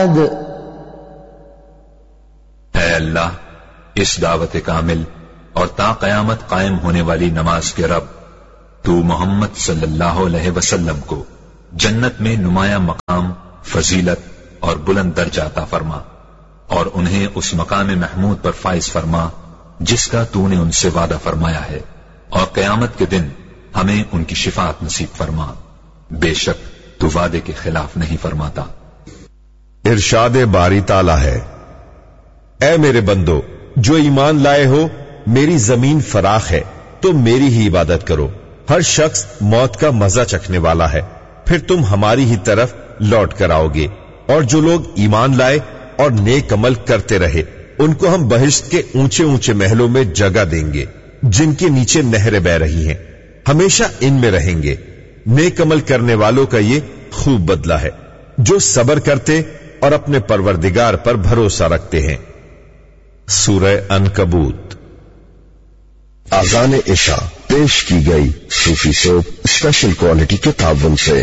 اے اللہ، اس دعوت کامل اور تا قیامت قائم ہونے والی نماز کے رب، تو محمد صلی اللہ علیہ وسلم کو جنت میں نمایاں مقام، فضیلت اور بلند درجہ عطا فرما، اور انہیں اس مقام محمود پر فائز فرما جس کا تو نے ان سے وعدہ فرمایا ہے، اور قیامت کے دن ہمیں ان کی شفاعت نصیب فرما، بے شک تو وعدے کے خلاف نہیں فرماتا۔ ارشاد باری تعالی ہے، اے میرے بندو جو ایمان لائے ہو، میری زمین فراخ ہے تو میری ہی عبادت کرو۔ ہر شخص موت کا مزہ چکھنے والا ہے، پھر تم ہماری ہی طرف لوٹ کر آؤ گے۔ اور جو لوگ ایمان لائے اور نیک عمل کرتے رہے، ان کو ہم بہشت کے اونچے اونچے محلوں میں جگہ دیں گے جن کے نیچے نہریں بہ رہی ہیں، ہمیشہ ان میں رہیں گے۔ نیک عمل کرنے والوں کا یہ خوب بدلہ ہے جو صبر کرتے اور اپنے پروردگار پر بھروسہ رکھتے ہیں۔ سورہ عنکبوت۔ آذان عشاء پیش کی گئی صوفی سوپ اسپیشل کوالٹی کے تعاون سے۔